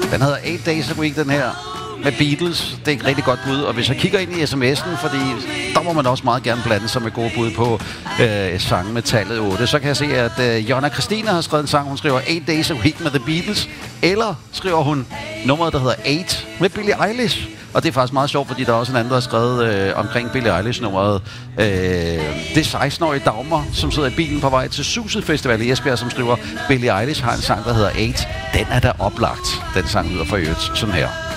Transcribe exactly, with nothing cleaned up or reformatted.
Den hedder eight Days a Week, den her, med Beatles. Det er et rigtig godt bud. Og hvis jeg kigger ind i sms'en, fordi der må man også meget gerne blande sig med gode bud på øh, sange med tallet otte, så kan jeg se, at øh, Jonna Christina har skrevet en sang. Hun skriver eight Days a Week med The Beatles. Eller skriver hun nummeret, der hedder eight med Billie Eilish. Og det er faktisk meget sjovt, fordi der er også en anden, der har skrevet øh, omkring Billie Eilish-nummeret. Øh, det er seksten-årige Dagmar, som sidder i bilen på vej til Suset Festival i Esbjerg, som skriver, Billie Eilish har en sang, der hedder eight. Den er da oplagt. Den sang lyder for øvrigt sådan her.